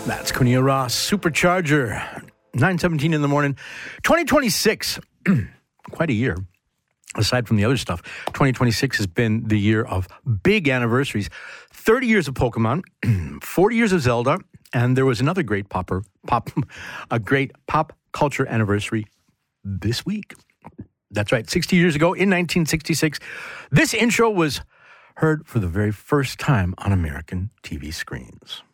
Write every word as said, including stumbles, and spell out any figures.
That's Cornelia Ross, Supercharger, nine seventeen in the morning. twenty twenty-six, quite a year. Aside from the other stuff, twenty twenty-six has been the year of big anniversaries. thirty years of Pokemon, forty years of Zelda, and there was another great popper, pop, a great pop culture anniversary this week. That's right, sixty years ago in nineteen sixty-six, this intro was heard for the very first time on American T V screens.